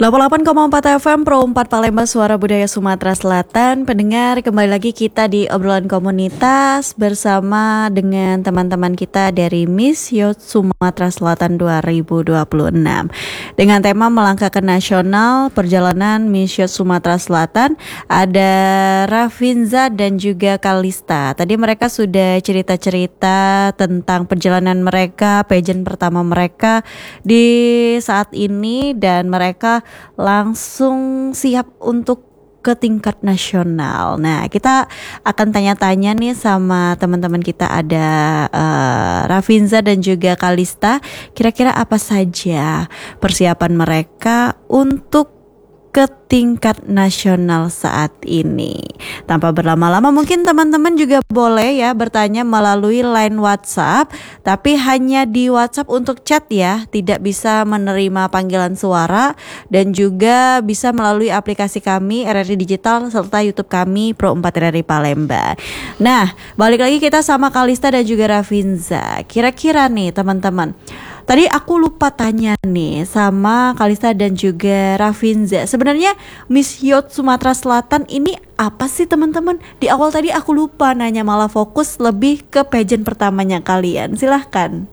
88,4 FM Pro 4 Palembang Suara Budaya Sumatera Selatan. Pendengar, kembali lagi kita di obrolan komunitas bersama dengan teman-teman kita dari Miss Youth Sumatera Selatan 2026 dengan tema melangkah ke nasional perjalanan Miss Youth Sumatera Selatan. Ada Rafinza dan juga Kalista. Tadi mereka sudah cerita-cerita tentang perjalanan mereka, pageant pertama mereka di saat ini, dan mereka langsung siap untuk ke tingkat nasional. Nah, kita akan tanya-tanya nih sama teman-teman kita, ada Rafinza dan juga Kalista. Kira-kira apa saja persiapan mereka untuk ke tingkat nasional saat ini? Tanpa berlama-lama, mungkin teman-teman juga boleh ya bertanya melalui line WhatsApp, tapi hanya di WhatsApp untuk chat ya, tidak bisa menerima panggilan suara, dan juga bisa melalui aplikasi kami RRI Digital serta YouTube kami Pro 4 RRI Palembang. Nah, balik lagi kita sama Kalista dan juga Rafinza. Kira-kira nih teman-teman, tadi aku lupa tanya nih sama Kalista dan juga Rafinza. Sebenarnya Miss Youth Sumatera Selatan ini apa sih teman-teman? Di awal tadi aku lupa nanya, malah fokus lebih ke pageant pertamanya kalian. Silahkan.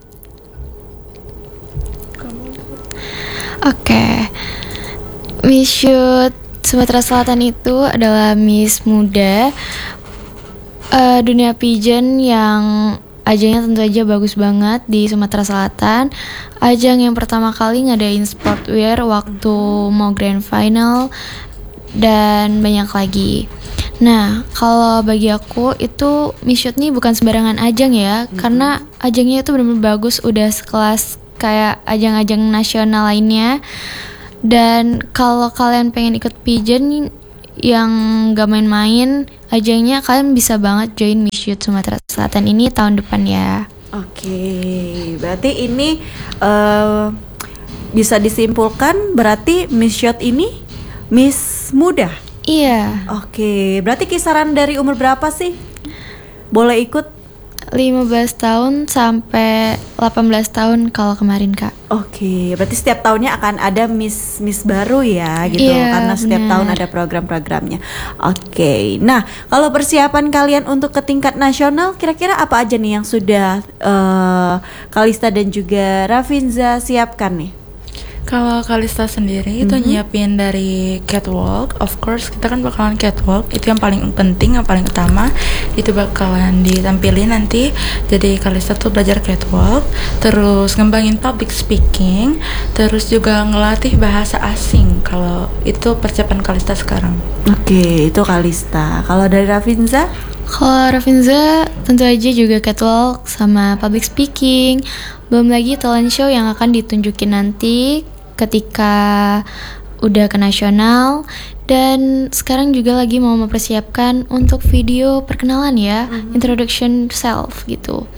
Oke. Miss Youth Sumatera Selatan itu adalah Miss Muda dunia pageant yang ajangnya tentu aja bagus banget di Sumatera Selatan. Ajang yang pertama kali ngadain sportwear waktu mau grand final dan banyak lagi. Nah, kalau bagi aku itu Miss Youth nih bukan sembarangan ajang ya, karena ajangnya itu benar-benar bagus, udah sekelas kayak ajang-ajang nasional lainnya. Dan kalau kalian pengen ikut pageant yang gak main-main ajangnya, kalian bisa banget join Miss Youth Sumatera Selatan ini tahun depan ya. Oke, berarti ini bisa disimpulkan berarti Miss Youth ini Miss Muda. Iya. Oke, berarti kisaran dari umur berapa sih boleh ikut? 15 tahun sampai 18 tahun kalau kemarin, Kak. Oke, berarti setiap tahunnya akan ada Miss baru ya gitu, karena setiap tahun ada program-programnya. Oke, nah kalau persiapan kalian untuk ke tingkat nasional, kira-kira apa aja nih yang sudah Kalista dan juga Rafinza siapkan nih? Kalau Kalista sendiri itu nyiapin dari catwalk. Of course kita kan bakalan catwalk, itu yang paling penting, yang paling utama. Itu bakalan ditampilin nanti. Jadi Kalista tuh belajar catwalk, terus ngembangin public speaking, terus juga ngelatih bahasa asing. Kalau itu persiapan Kalista sekarang. Oke, itu Kalista. Kalau dari Rafinza? Kalau Rafinza tentu aja juga catwalk sama public speaking. Belum lagi talent show yang akan ditunjukin nanti ketika udah ke nasional. Dan sekarang juga lagi mau mempersiapkan untuk video perkenalan ya, introduction self gitu.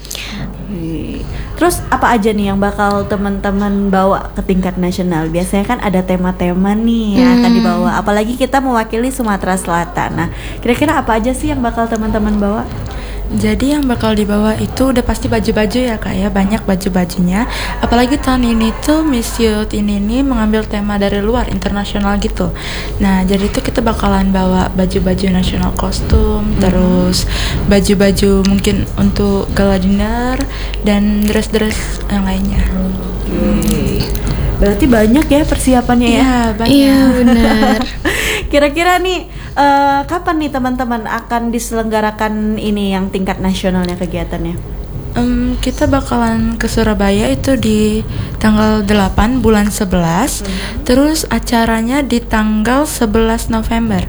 Terus apa aja nih yang bakal teman-teman bawa ke tingkat nasional? Biasanya kan ada tema-tema nih yang akan dibawa, apalagi kita mewakili Sumatera Selatan. Nah, kira-kira apa aja sih yang bakal teman-teman bawa? Jadi yang bakal dibawa itu udah pasti baju-baju ya Kak ya, banyak baju-bajunya. Apalagi tahun ini tuh Miss Youth ini mengambil tema dari luar, internasional gitu. Nah jadi itu kita bakalan bawa baju-baju nasional kostum, terus baju-baju mungkin untuk gala dinner, dan dress-dress yang lainnya. Oke. Berarti banyak ya persiapannya ya? Iya banyak. Iya benar. Kira-kira nih kapan nih teman-teman akan diselenggarakan ini yang tingkat nasionalnya kegiatannya? Kita bakalan ke Surabaya itu di tanggal 8 bulan 11. Terus acaranya di tanggal 11 November.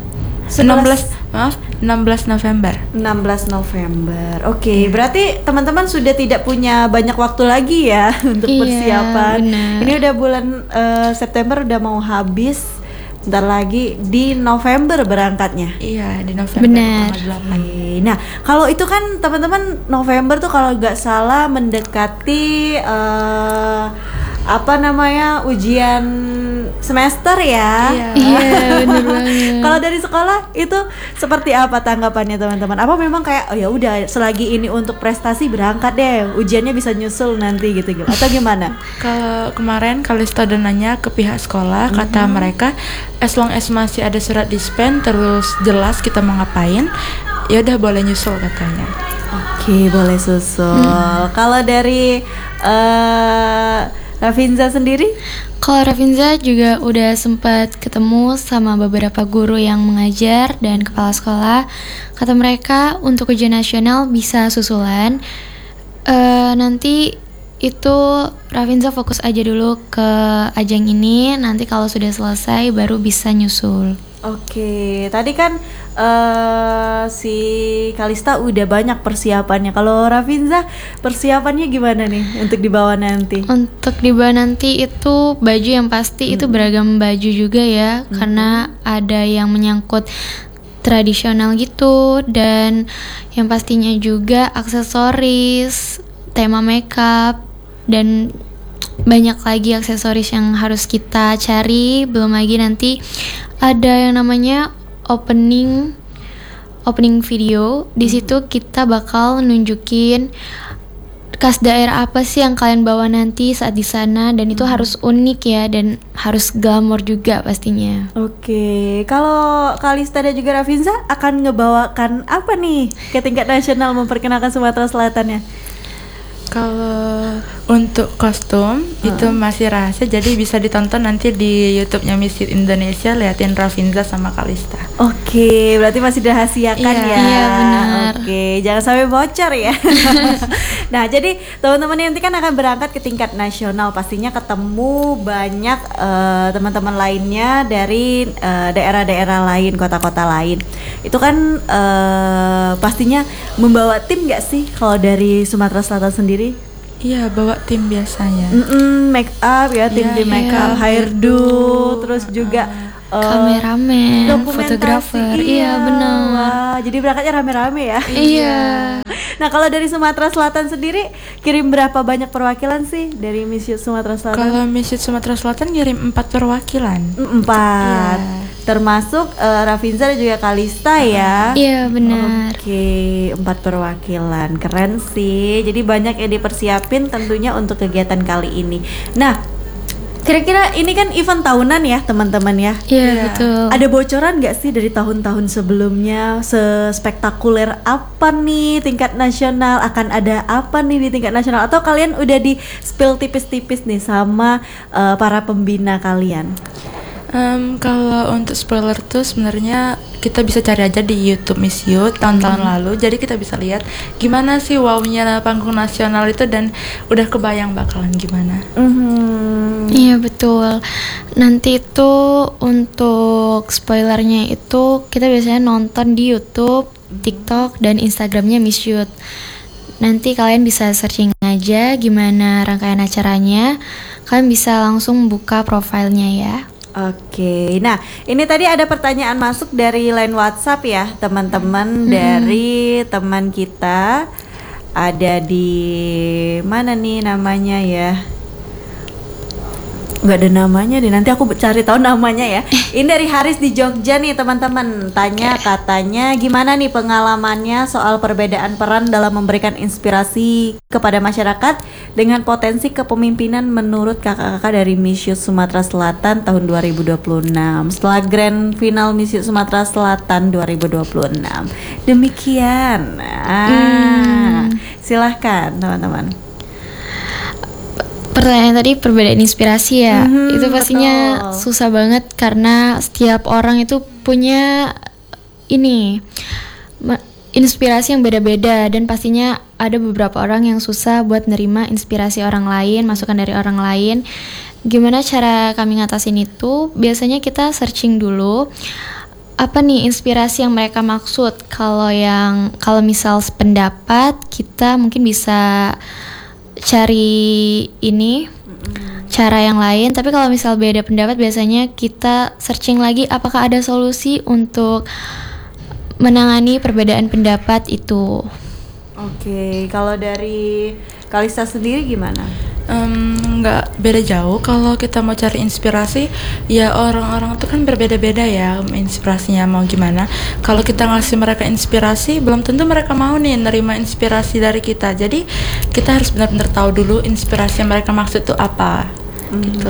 16 November. 16 November. Oke, berarti teman-teman sudah tidak punya banyak waktu lagi ya untuk persiapan. Benar. Ini udah bulan September udah mau habis. Bentar lagi di November berangkatnya. Iya, di November Benar. tanggal 8. Nah, kalau itu kan teman-teman November tuh kalau nggak salah mendekati apa namanya ujian semester ya. Iya, bener banget. Kalau dari sekolah itu seperti apa tanggapannya teman-teman? Apa memang kayak oh ya udah selagi ini untuk prestasi berangkat deh, ujiannya bisa nyusul nanti gitu atau gimana? Kalau kemarin Kalista udah nanya ke pihak sekolah, kata mereka as long as masih ada surat dispen terus jelas kita mau ngapain, ya udah boleh nyusul katanya. Oke, boleh susul. Kalau dari Rafinza sendiri? Kalau Rafinza juga udah sempat ketemu sama beberapa guru yang mengajar dan kepala sekolah. Kata mereka untuk ujian nasional bisa susulan. Nanti itu Rafinza fokus aja dulu ke ajang ini. Nanti kalau sudah selesai baru bisa nyusul. Oke, tadi kan si Kalista udah banyak persiapannya. Kalau Rafinza persiapannya gimana nih untuk dibawa nanti? Untuk dibawa nanti itu baju yang pasti itu beragam baju juga ya, karena ada yang menyangkut tradisional gitu dan yang pastinya juga aksesoris, tema makeup dan banyak lagi aksesoris yang harus kita cari. Belum lagi nanti ada yang namanya opening video. Di situ kita bakal nunjukin khas daerah apa sih yang kalian bawa nanti saat di sana, dan itu harus unik ya dan harus glamor juga pastinya. Oke, kalau Kalista dan juga Rafinza akan ngebawakan apa nih ke tingkat nasional memperkenalkan Sumatera Selatan ya? Kalau untuk kostum itu masih rahasia, jadi bisa ditonton nanti di YouTube-nya Miss Youth Indonesia, liatin Rafinza sama Kalista. Oke, berarti masih dirahasiakan ya. Iya, benar. Oke, jangan sampai bocor ya. Nah, jadi teman-teman nanti kan akan berangkat ke tingkat nasional, pastinya ketemu banyak teman-teman lainnya dari daerah-daerah lain, kota-kota lain. Itu kan pastinya membawa tim nggak sih kalau dari Sumatera Selatan sendiri? Iya, bawa tim biasanya. Make up ya, tim di make up, hairdo, terus juga Kameramen, dokumentasi, fotografer. Iya, benar. Wah, jadi berangkatnya rame-rame ya. Iya. Nah, kalau dari Sumatera Selatan sendiri kirim berapa banyak perwakilan sih dari Miss Youth Sumatera Selatan? Kalau Miss Youth Sumatera Selatan ngirim 4 perwakilan. 4. Iya. Termasuk Rafinza dan juga Kalista ya. Iya, benar. Oke, 4 perwakilan. Keren sih. Jadi banyak yang dipersiapin tentunya untuk kegiatan kali ini. Nah, kira-kira ini kan event tahunan ya teman-teman ya. Iya, betul. Ada bocoran nggak sih dari tahun-tahun sebelumnya, sespektakuler apa nih tingkat nasional, akan ada apa nih di tingkat nasional, atau kalian udah di spill tipis-tipis nih sama para pembina kalian? Kalau untuk spoiler tuh sebenarnya kita bisa cari aja di YouTube Miss Youth tahun-tahun lalu. Jadi kita bisa lihat gimana sih wow-nya panggung nasional itu, dan udah kebayang bakalan gimana. Iya, betul. Nanti itu untuk spoilernya itu kita biasanya nonton di YouTube, TikTok, dan Instagramnya Miss Youth. Nanti kalian bisa searching aja gimana rangkaian acaranya. Kalian bisa langsung buka profilnya ya. Oke, nah ini tadi ada pertanyaan masuk dari line WhatsApp ya teman-teman, dari teman kita, ada di mana nih namanya ya? Nggak ada namanya deh, nanti aku cari tahu namanya ya. Ini dari Haris di Jogja nih teman-teman, tanya katanya gimana nih pengalamannya soal perbedaan peran dalam memberikan inspirasi kepada masyarakat dengan potensi kepemimpinan menurut kakak-kakak dari Miss Youth Sumatera Selatan tahun 2026 setelah grand final Miss Youth Sumatera Selatan 2026. Demikian. Silahkan teman-teman. Pertanyaan tadi perbedaan inspirasi ya, itu pastinya betul. susah banget karena setiap orang itu punya inspirasi yang beda-beda, dan pastinya ada beberapa orang yang susah buat nerima inspirasi orang lain, masukan dari orang lain. Gimana cara kami ngatasin itu? Biasanya kita searching dulu apa nih inspirasi yang mereka maksud. Kalau misal pendapat, kita mungkin bisa cari cara yang lain. Tapi kalau misal beda pendapat, biasanya kita searching lagi apakah ada solusi untuk menangani perbedaan pendapat itu. Oke, kalau dari Kalista sendiri gimana? Nggak beda jauh. Kalau kita mau cari inspirasi, ya orang-orang tuh kan berbeda-beda ya inspirasinya mau gimana. Kalau kita ngasih mereka inspirasi, belum tentu mereka mau nih nerima inspirasi dari kita. Jadi kita harus benar-benar tahu dulu inspirasi yang mereka maksud itu apa. Gitu.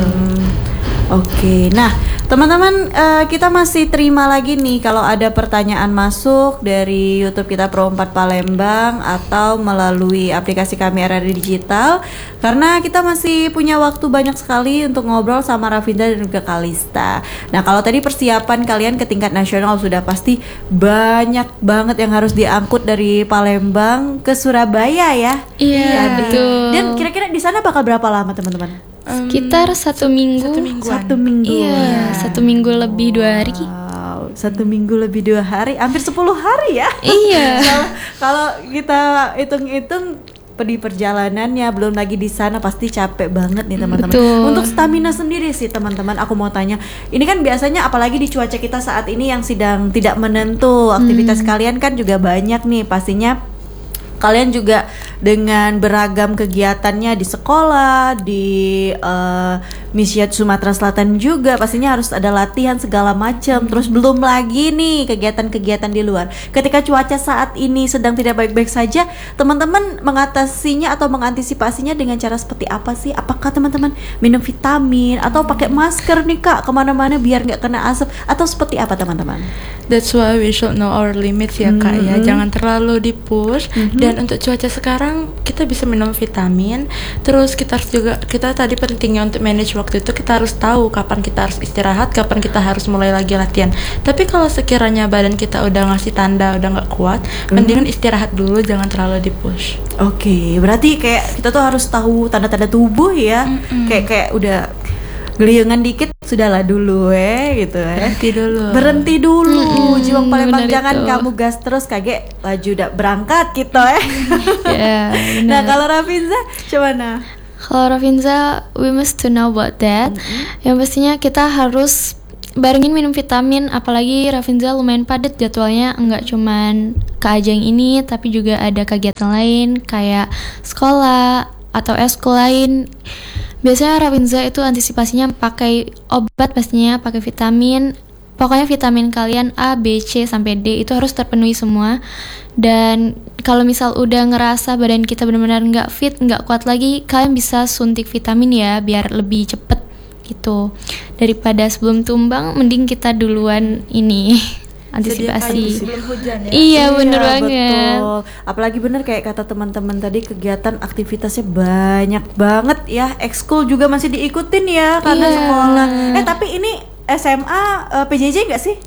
Oke, nah teman-teman, kita masih terima lagi nih kalau ada pertanyaan masuk dari YouTube kita Pro 4 Palembang atau melalui aplikasi kami RRI Digital, karena kita masih punya waktu banyak sekali untuk ngobrol sama Rafinda dan juga Kalista. Nah, kalau tadi persiapan kalian ke tingkat nasional sudah pasti banyak banget yang harus diangkut dari Palembang ke Surabaya ya. Iya, betul. Dan kira-kira di sana bakal berapa lama teman-teman? Sekitar 1 minggu. 1 mingguan. 1 minggu. Iya, 1 minggu lebih 2 hari. Wow, 1 minggu lebih 2 hari, hampir 10 hari ya. Iya. Kalau kita hitung-hitung di perjalanannya, belum lagi di sana pasti capek banget nih teman-teman. Betul. Untuk stamina sendiri sih teman-teman, aku mau tanya, ini kan biasanya apalagi di cuaca kita saat ini yang sedang tidak menentu, aktivitas kalian kan juga banyak nih pastinya. Kalian juga dengan beragam kegiatannya di sekolah, di Misyat Sumatera Selatan juga pastinya harus ada latihan segala macam. Terus belum lagi nih kegiatan-kegiatan di luar. Ketika cuaca saat ini sedang tidak baik-baik saja, teman-teman mengatasinya atau mengantisipasinya dengan cara seperti apa sih? Apakah teman-teman minum vitamin atau pakai masker nih Kak kemana-mana biar nggak kena asap, atau seperti apa teman-teman? That's why we should know our limits ya Kak ya. Jangan terlalu di-push. Dan untuk cuaca sekarang kita bisa minum vitamin. Terus kita harus juga, kita tadi pentingnya untuk manage waktu itu, kita harus tahu kapan kita harus istirahat, kapan kita harus mulai lagi latihan. Tapi kalau sekiranya badan kita udah ngasih tanda udah nggak kuat, mendingan istirahat dulu, jangan terlalu di-push. Oke, berarti kayak kita tuh harus tahu tanda-tanda tubuh ya. Kayak udah geliungan dikit, sudahlah dulu gitu berhenti dulu. Juang Palembang, jangan itu. kamu gas terus kaget laju udah berangkat gitu Ya, Nah, kalau Rafinza coba nah. Kalau Rafinza, we must to know about that. Yang pastinya kita harus barengin minum vitamin, apalagi Rafinza lumayan padat jadwalnya, enggak cuman ke ajang ini tapi juga ada kegiatan lain kayak sekolah atau eskul lain. Biasanya Rafinza itu antisipasinya pakai obat, pastinya pakai vitamin. Pokoknya vitamin kalian A, B, C sampai D itu harus terpenuhi semua. Dan kalau misal udah ngerasa badan kita benar-benar nggak fit, nggak kuat lagi, kalian bisa suntik vitamin ya biar lebih cepet gitu. Daripada sebelum tumbang, mending kita duluan ini antisipasi. Sebelum hujan ya. Iya, bener banget. Betul. Apalagi bener kayak kata teman-teman tadi, kegiatan aktivitasnya banyak banget ya. Ekskul juga masih diikutin ya karena Iya. sekolah. Tapi ini SMA PJJ nggak sih?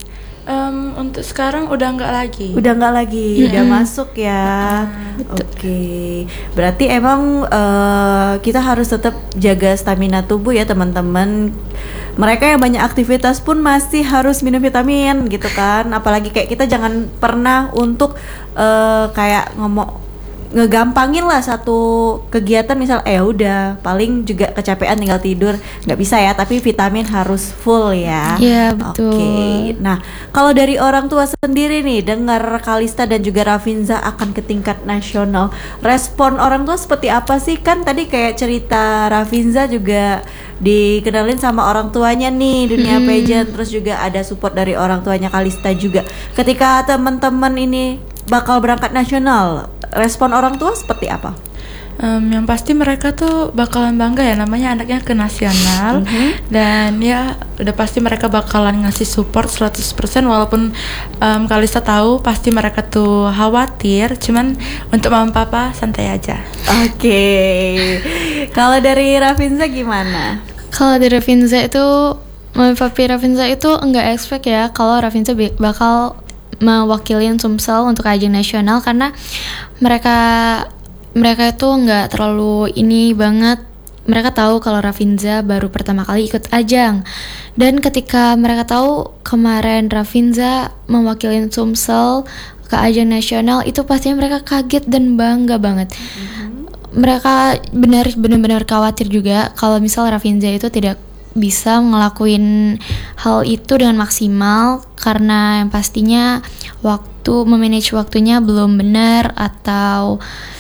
Untuk sekarang udah nggak lagi. Udah nggak lagi, udah masuk ya. Oke, berarti emang kita harus tetap jaga stamina tubuh ya teman-teman. Mereka yang banyak aktivitas pun masih harus minum vitamin gitu kan. Apalagi kayak kita jangan pernah untuk kayak ngegampangin lah satu kegiatan, misal udah paling juga kecapean tinggal tidur, nggak bisa ya, tapi vitamin harus full ya. Iya, betul. Oke. Nah, kalau dari orang tua sendiri nih, dengar Kalista dan juga Rafinza akan ke tingkat nasional, respon orang tua seperti apa sih? Kan tadi kayak cerita Rafinza juga dikenalin sama orang tuanya nih dunia pageant, terus juga ada support dari orang tuanya Kalista juga. Ketika teman-teman ini bakal berangkat nasional, respon orang tua seperti apa? Yang pasti mereka tuh bakalan bangga ya, namanya anaknya ke nasional. Dan ya udah pasti mereka bakalan ngasih support 100%. Walaupun Kalista tahu pasti mereka tuh khawatir, cuman untuk mama papa santai aja. Oke. Kalau dari Rafinza gimana? Kalau dari Rafinza itu, mami papi Rafinza itu enggak expect ya kalau Rafinza bakal mewakilin Sumsel untuk ajang nasional, karena mereka itu nggak terlalu ini banget. Mereka tahu kalau Rafinza baru pertama kali ikut ajang, dan ketika mereka tahu kemarin Rafinza mewakilin Sumsel ke ajang nasional, itu pastinya mereka kaget dan bangga banget. Mereka benar-benar khawatir juga kalau misal Rafinza itu tidak bisa ngelakuin hal itu dengan maksimal, karena yang pastinya memanage waktunya belum benar, atau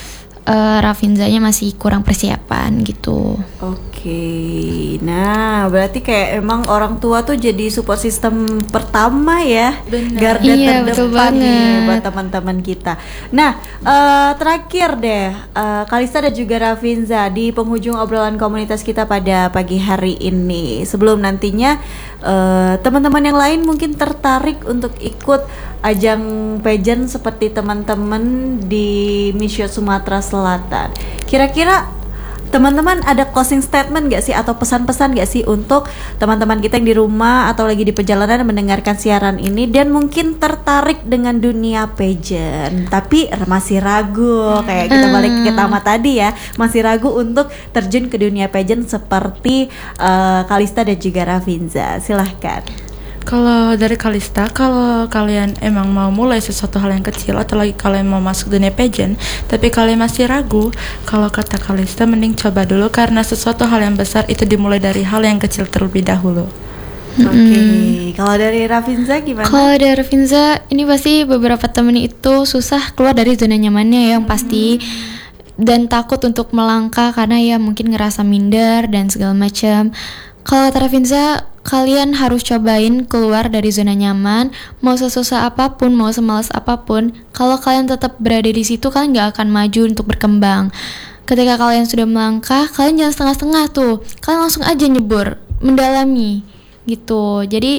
Rafinzanya masih kurang persiapan gitu. Oke, nah berarti kayak emang orang tua tuh jadi support system pertama ya, Benar. garda Iya, betul terdepan nih banget. buat teman-teman kita. Nah, terakhir deh, Kalista dan juga Rafinza di penghujung obrolan komunitas kita pada pagi hari ini. Sebelum nantinya teman-teman yang lain mungkin tertarik untuk ikut ajang pageant seperti teman-teman di Miss Youth Sumatera Selatan. Kira-kira teman-teman ada closing statement gak sih atau pesan-pesan gak sih untuk teman-teman kita yang di rumah atau lagi di perjalanan mendengarkan siaran ini dan mungkin tertarik dengan dunia pageant tapi masih ragu, kayak kita balik ke Tama tadi ya, masih ragu untuk terjun ke dunia pageant seperti Kalista dan juga Rafinza. Silahkan. Kalau dari Kalista, kalau kalian emang mau mulai sesuatu hal yang kecil atau lagi kalian mau masuk dunia pageant tapi kalian masih ragu, kalau kata Kalista mending coba dulu karena sesuatu hal yang besar itu dimulai dari hal yang kecil terlebih dahulu. Oke, kalau dari Rafinza gimana? Kalau dari Rafinza, ini pasti beberapa temen itu susah keluar dari zona nyamannya yang pasti, dan takut untuk melangkah karena ya mungkin ngerasa minder dan segala macam. Kalau kata Rafinza, kalian harus cobain keluar dari zona nyaman, mau sesusah apapun, mau semalas apapun. Kalau kalian tetap berada di situ, kalian gak akan maju untuk berkembang. Ketika kalian sudah melangkah, kalian jangan setengah-setengah tuh, kalian langsung aja nyebur, mendalami gitu. Jadi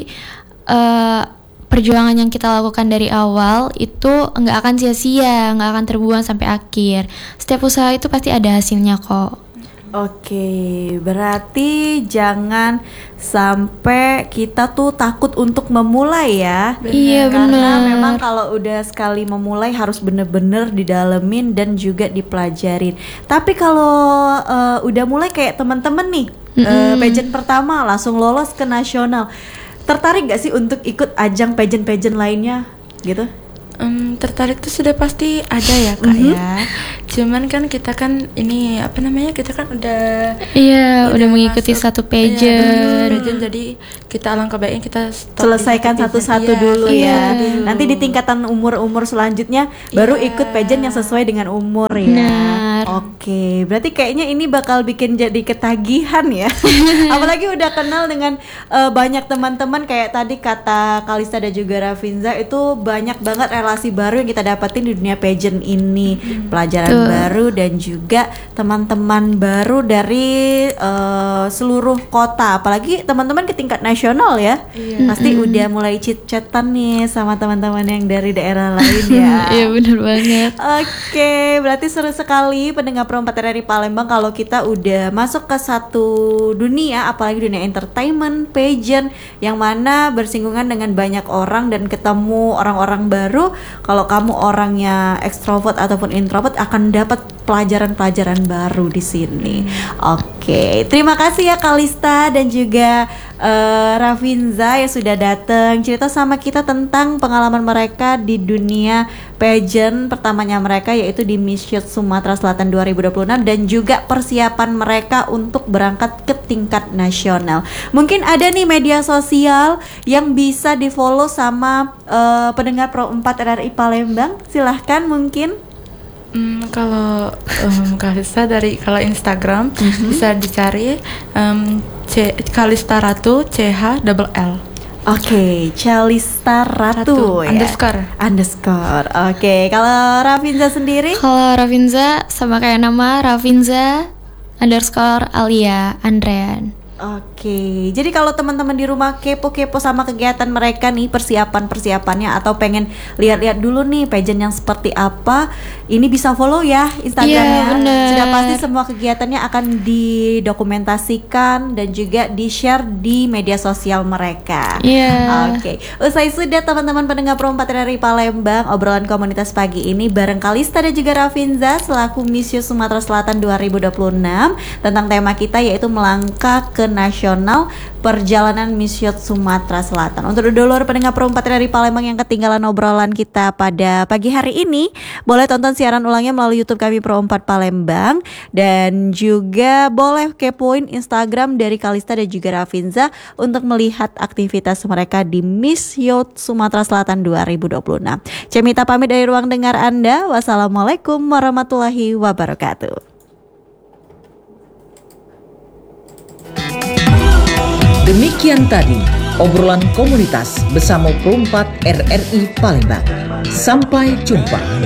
perjuangan yang kita lakukan dari awal itu nggak akan sia-sia, nggak akan terbuang sampai akhir. Setiap usaha itu pasti ada hasilnya kok. Oke, berarti jangan sampai kita tuh takut untuk memulai ya. Iya, Karena benar. memang kalau udah sekali memulai harus bener-bener didalemin dan juga dipelajarin. Tapi kalau udah mulai kayak teman-teman nih, pageant pertama langsung lolos ke nasional. Tertarik gak sih untuk ikut ajang pageant-pageant lainnya gitu? Tertarik tuh sudah pasti ada ya kak ya. Cuman kan kita kan ini apa namanya, kita kan udah Udah mengikuti masuk, satu iya, pageant. pageant, jadi kita alangkah baiknya kita stop di Selesaikan satu satu-satu pageant. dulu Iya, ya. dulu. Nanti di tingkatan umur-umur selanjutnya baru Iya. ikut pageant yang sesuai dengan umur ya. Benar. Oke, berarti kayaknya ini bakal bikin jadi ketagihan ya. Apalagi udah kenal dengan banyak teman-teman, kayak tadi kata Kalista dan juga Rafinza, itu banyak banget relasi baru yang kita dapetin di dunia pageant ini. Pelajaran Betul. baru dan juga teman-teman baru dari seluruh kota. Apalagi teman-teman ke tingkat nasional ya. Pasti udah mulai chit-chatan nih sama teman-teman yang dari daerah lain ya. Iya, benar banget. Oke, berarti seru sekali pendengar Pro 4 RRI Palembang kalau kita udah masuk ke satu dunia, apalagi dunia entertainment, pageant, yang mana bersinggungan dengan banyak orang dan ketemu orang-orang baru. Kalau kamu orangnya ekstrovert ataupun introvert akan dapat pelajaran-pelajaran baru di sini. Oke, terima kasih ya Kalista dan juga Rafinza yang sudah datang cerita sama kita tentang pengalaman mereka di dunia pageant pertamanya mereka, yaitu di Miss Youth Sumatera Selatan 2026, dan juga persiapan mereka untuk berangkat ke tingkat nasional. Mungkin ada nih media sosial yang bisa di follow sama pendengar Pro 4 RRI Palembang. Silahkan mungkin. Kalau Kalista dari kalau Instagram bisa dicari Kalista Ratu CH double L. Oke, Kalista Ratu ya. Underscore. Oke, kalau Rafinza sendiri? Kalau Rafinza sama kayak nama Rafinza _ Alia Andrean. Oke, jadi kalau teman-teman di rumah kepo-kepo sama kegiatan mereka nih, persiapannya atau pengen lihat-lihat dulu nih pageant yang seperti apa, ini bisa follow ya Instagramnya. Iya, bener. Sudah pasti semua kegiatannya akan didokumentasikan dan juga di-share di media sosial mereka. Iya. Oke, usai sudah teman-teman pendengar Pro 4 RRI Palembang, obrolan komunitas pagi ini bareng Kalista dan juga Rafinza selaku Miss Youth Sumatera Selatan 2026 tentang tema kita yaitu melangkah ke ke nasional perjalanan Miss Youth Sumatera Selatan. Untuk dulur pendengar Pro 4 dari Palembang yang ketinggalan obrolan kita pada pagi hari ini, boleh tonton siaran ulangnya melalui YouTube kami Pro 4 Palembang, dan juga boleh kepoin Instagram dari Kalista dan juga Rafinza untuk melihat aktivitas mereka di Miss Youth Sumatera Selatan 2026. Cemita pamit dari ruang dengar Anda. Wassalamualaikum warahmatullahi wabarakatuh. Demikian tadi obrolan komunitas bersama Pro 4 RRI Palembang. Sampai jumpa.